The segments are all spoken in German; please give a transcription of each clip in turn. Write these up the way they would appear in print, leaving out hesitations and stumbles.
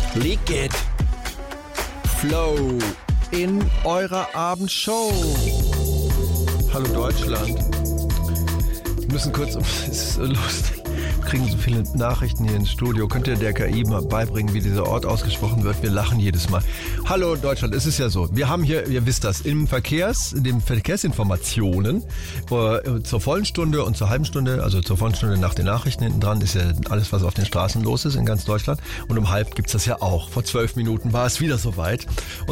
Leak It. Flow in eurer Abendshow. Hallo Deutschland. Wir müssen kurz, es ist so lustig. Wir kriegen so viele Nachrichten hier ins Studio. Könnt ihr der KI mal beibringen, wie dieser Ort ausgesprochen wird? Wir lachen jedes Mal. Hallo Deutschland, es ist ja so. Wir haben hier, ihr wisst das, in den Verkehrsinformationen zur vollen Stunde und zur halben Stunde, also zur vollen Stunde nach den Nachrichten hinten dran, ist ja alles, was auf den Straßen los ist in ganz Deutschland. Und um halb gibt's das ja auch. Vor 12 Minuten war es wieder soweit.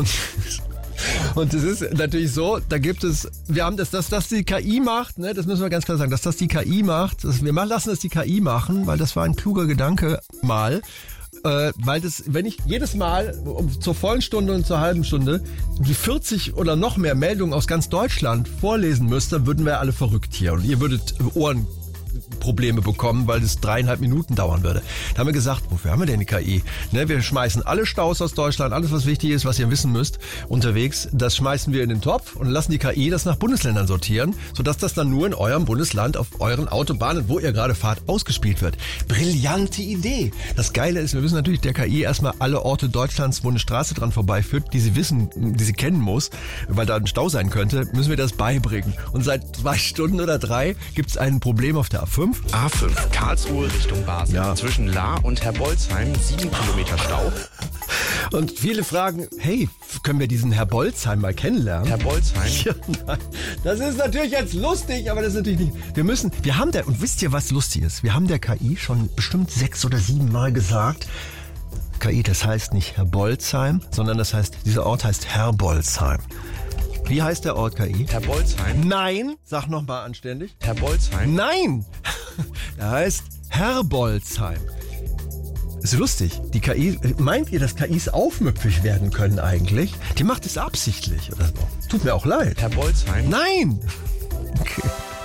Und es ist natürlich so, da gibt es, wir haben das die KI macht, ne, das müssen wir ganz klar sagen, dass das die KI macht, wir lassen das die KI machen, weil das war ein kluger Gedanke mal, weil das, wenn ich jedes Mal zur vollen Stunde und zur halben Stunde die 40 oder noch mehr Meldungen aus ganz Deutschland vorlesen müsste, würden wir alle verrückt hier und ihr würdet Ohrenprobleme bekommen, weil es 3,5 Minuten dauern würde. Da haben wir gesagt, wofür haben wir denn die KI? Ne, wir schmeißen alle Staus aus Deutschland, alles was wichtig ist, was ihr wissen müsst, unterwegs, das schmeißen wir in den Topf und lassen die KI das nach Bundesländern sortieren, sodass das dann nur in eurem Bundesland auf euren Autobahnen, wo ihr gerade fahrt, ausgespielt wird. Brillante Idee! Das Geile ist, wir müssen natürlich der KI erstmal alle Orte Deutschlands, wo eine Straße dran vorbeiführt, die sie wissen, die sie kennen muss, weil da ein Stau sein könnte, müssen wir das beibringen. Und seit 2 Stunden oder 3 gibt es ein Problem auf der A5. A5, Karlsruhe Richtung Basel. Ja. Zwischen Lahr und Herbolzheim 7 Kilometer Stau. Und viele fragen, hey, können wir diesen Herr Bolzheim mal kennenlernen? Herr Bolzheim? Ja, nein. Das ist natürlich jetzt lustig, aber das ist natürlich nicht. Und wisst ihr, was lustig ist? Wir haben der KI schon bestimmt 6 oder 7 Mal gesagt, KI, das heißt nicht Herr Bolzheim, sondern dieser Ort heißt Herbolzheim. Wie heißt der Ort, KI? Herbolzheim. Nein! Sag nochmal anständig. Herbolzheim. Nein! Er heißt Herbolzheim. Ist lustig. Die KI, meint ihr, dass KIs aufmüpfig werden können eigentlich? Die macht es absichtlich oder so. Tut mir auch leid. Herbolzheim. Nein! Okay.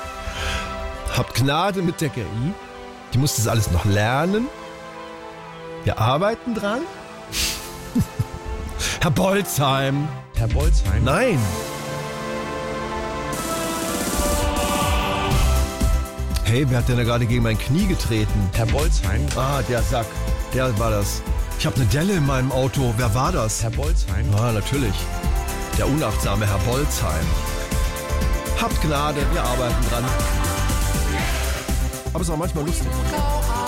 Habt Gnade mit der KI. Die muss das alles noch lernen. Wir arbeiten dran. Herbolzheim. Herbolzheim. Nein! Hey, wer hat denn da gerade gegen mein Knie getreten? Herbolzheim. Ah, der Sack. Der war das. Ich habe eine Delle in meinem Auto. Wer war das? Herbolzheim. Ah, natürlich. Der unachtsame Herr Bolzheim. Habt Gnade, wir arbeiten dran. Aber es ist auch manchmal lustig.